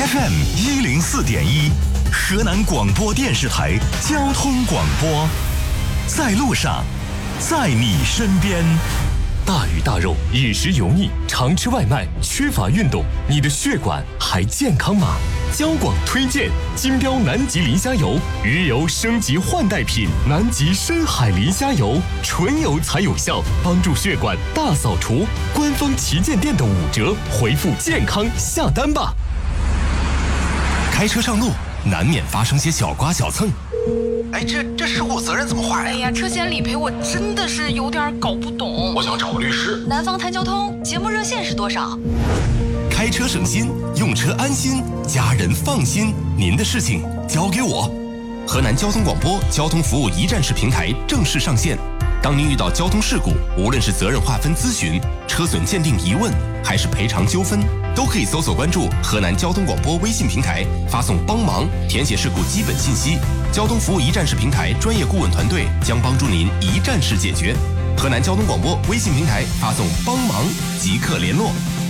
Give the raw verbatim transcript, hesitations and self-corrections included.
F M 一零四点一，河南广播电视台交通广播，在路上，在你身边。 大鱼大肉，饮食油腻，常吃外卖，缺乏运动，你的血管还健康吗？交广推荐金标南极磷虾油，鱼油升级换代品，南极深海磷虾油，纯油才有效，帮助血管大扫除。官方旗舰店的五折，回复健康下单吧。 开车上路，难免发生些小刮小蹭。 哎，这这事故责任怎么划呀？ 哎呀，车险理赔我真的是有点搞不懂。 我想找个律师。 南方谈交通节目热线是多少？ 开车省心，用车安心，家人放心。您的事情交给我。河南交通广播交通服务一站式平台正式上线。当您遇到交通事故，无论是责任划分咨询、车损鉴定疑问，还是赔偿纠纷，都可以搜索关注河南交通广播微信平台，发送帮忙，填写事故基本信息。交通服务一站式平台专业顾问团队将帮助您一站式解决。河南交通广播微信平台发送帮忙即刻联络。